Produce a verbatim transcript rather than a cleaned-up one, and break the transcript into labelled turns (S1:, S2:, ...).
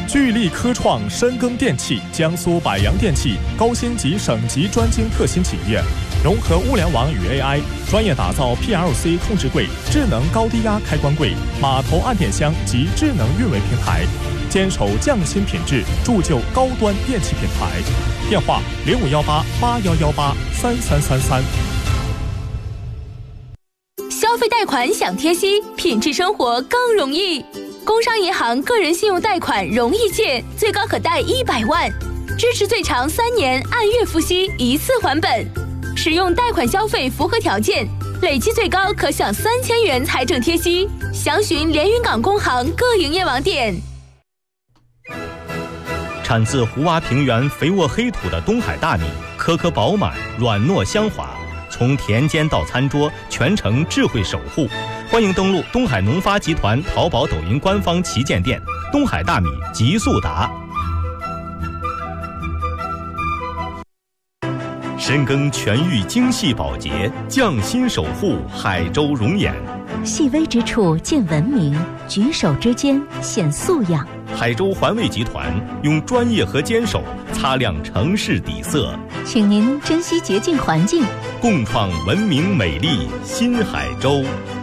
S1: 聚力科创深耕电器，江苏百洋电器高新级省级专精特新企业，融合物联网与 A I， 专业打造 P L C 控制柜、智能高低压开关柜、码头按电箱及智能运维平台，坚守匠心品质，铸就高端电器品牌。电话零五幺八八幺幺八三三三三。
S2: 消费贷款想贴息，品质生活更容易。工商银行个人信用贷款容易借，最高可贷一百万，支持最长三年，按月付息，一次还本。使用贷款消费符合条件，累计最高可享三千元财政贴息。详询连云港工行各营业网点。
S3: 产自湖洼平原肥沃黑土的东海大米，颗颗饱满，软糯香滑，从田间到餐桌，全程智慧守护。欢迎登录东海农发集团淘宝、抖音官方旗舰店“东海大米极速达”。深耕全域精细保洁，匠心守护海州容颜。
S4: 细微之处见文明，举手之间显素养。
S3: 海州环卫集团用专业和坚守擦亮城市底色，
S4: 请您珍惜洁净环境，
S3: 共创文明美丽新海州。